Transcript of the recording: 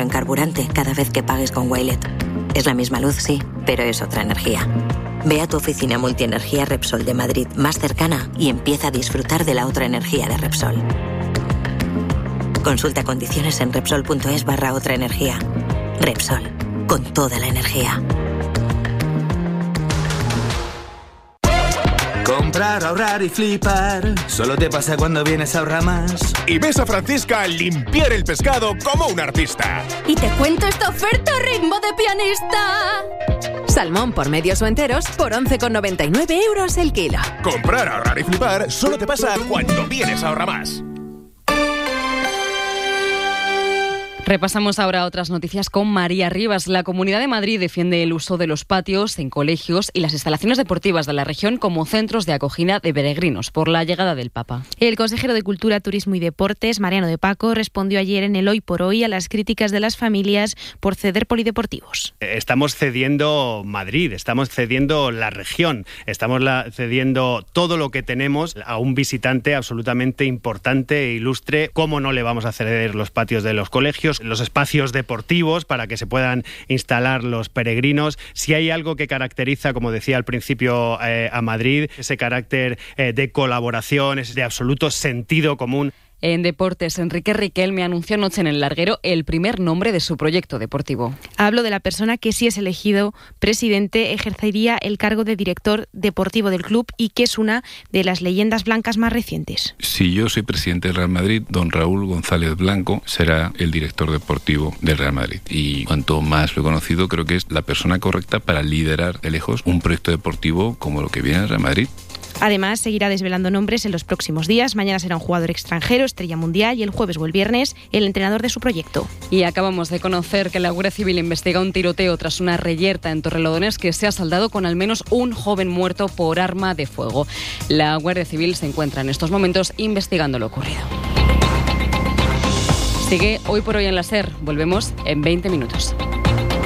en carburante cada vez que pagues con Wilet. Es la misma luz, sí, pero es otra energía. Ve a tu oficina multienergía Repsol de Madrid más cercana y empieza a disfrutar de la otra energía de Repsol. Consulta condiciones en Repsol.es/otra energía. Repsol, con toda la energía. Comprar, ahorrar y flipar. Solo te pasa cuando vienes a Ahorra Más. Y ves a Francisca limpiar el pescado como un artista. Y te cuento esta oferta a ritmo de pianista. Salmón por medios o enteros por 11,99 € el kilo. Comprar, ahorrar y flipar solo te pasa cuando vienes a Ahorra Más. Repasamos ahora otras noticias con María Rivas. La Comunidad de Madrid defiende el uso de los patios en colegios y las instalaciones deportivas de la región como centros de acogida de peregrinos por la llegada del Papa. El consejero de Cultura, Turismo y Deportes, Mariano de Paco, respondió ayer en el Hoy por Hoy a las críticas de las familias por ceder polideportivos. Estamos cediendo Madrid, estamos cediendo la región, estamos cediendo todo lo que tenemos a un visitante absolutamente importante e ilustre. ¿Cómo no le vamos a ceder los patios de los colegios, los espacios deportivos para que se puedan instalar los peregrinos? Si hay algo que caracteriza, como decía al principio, a Madrid, ese carácter de colaboración, es de absoluto sentido común. En deportes, Enrique Riquelme anunció anoche en El Larguero el primer nombre de su proyecto deportivo. Hablo de la persona que, si es elegido presidente, ejercería el cargo de director deportivo del club y que es una de las leyendas blancas más recientes. Si yo soy presidente del Real Madrid, don Raúl González Blanco será el director deportivo del Real Madrid. Y cuanto más lo he conocido, creo que es la persona correcta para liderar de lejos un proyecto deportivo como lo que viene el Real Madrid. Además, seguirá desvelando nombres en los próximos días. Mañana será un jugador extranjero, estrella mundial, y el jueves o el viernes el entrenador de su proyecto. Y acabamos de conocer que la Guardia Civil investiga un tiroteo tras una reyerta en Torrelodones que se ha saldado con al menos un joven muerto por arma de fuego. La Guardia Civil se encuentra en estos momentos investigando lo ocurrido. Sigue Hoy por Hoy en la SER. Volvemos en 20 minutos.